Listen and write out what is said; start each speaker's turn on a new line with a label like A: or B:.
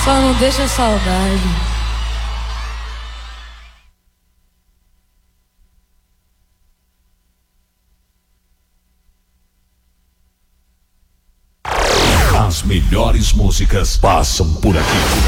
A: Só não deixa saudade.
B: As melhores músicas passam por aqui.